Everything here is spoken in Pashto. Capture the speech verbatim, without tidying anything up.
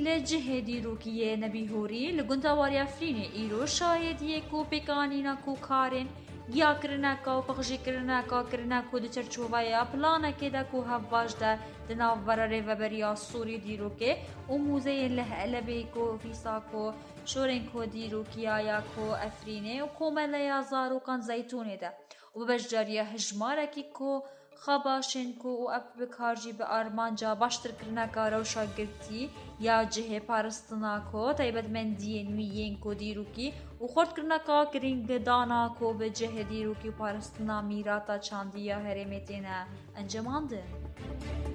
لجهة ديروكية نبي هوري لقنتا واريا فريني إيرو شاهد يكو بكانينا كو كارن گیا کرنکا و پخشی کرنکا کرنکو دو چرچوبایا پلانا که دا کو هفواج دا دناو براره و بریا سوری دیرو که و موزه له علبه کو فیسا کو شورن کو دیرو کیایا کو افرینه و کومل یا زارو کان زیتونه دا و بجاریا هجماره کی کو خباشن کو و اپ بکارجی به آرمانجا باشتر کرنکا روشا گرتی یا جه پارستنا کو تایبت من دین ویین کو دیرو کی و خورد کرنکا کرینگ دانا کو به جه دیرو کی پارستنا میراتا چاندیا هرمتینا انجمانده